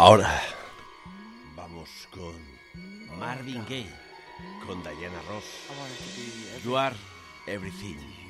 Ahora vamos con Marvin Gaye, con Diana Ross. You Are Everything.